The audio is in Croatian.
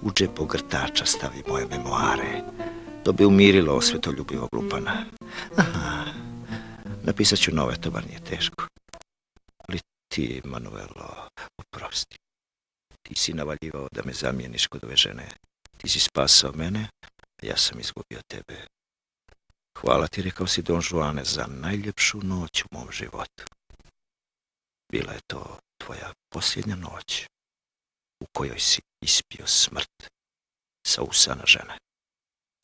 u džep ogrtača stavi moje memoare. To bi umirilo osvetoljubivog lupana. Aha, napisat ću nove, to bar nije teško. Ali ti, Manuelo, oprosti. Ti si navaljivao da me zamijeniš kod ove žene. Ti si spasao mene, a ja sam izgubio tebe. Hvala ti, rekao si Don Juane, za najljepšu noć u mom životu. Bila je to tvoja posljednja noć u kojoj si ispio smrt sa usana žene.